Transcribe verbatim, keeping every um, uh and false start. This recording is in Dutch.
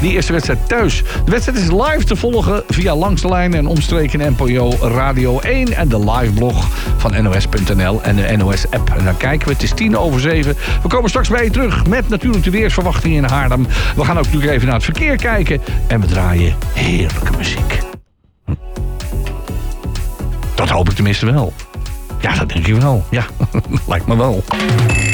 die eerste wedstrijd thuis. De wedstrijd is live te volgen via Langs de Lijn en omstreken N P O Radio één... en de live blog van N O S punt N L en de N O S-app. En dan kijken we, het is tien over zeven. We komen straks bij je terug met natuurlijk de weersverwachting in Haarlem. We gaan ook natuurlijk even naar het verkeer kijken. En we draaien heerlijke muziek. Hm. Dat hoop ik tenminste wel. Ja, dat denk ik wel. Ja, lijkt me wel.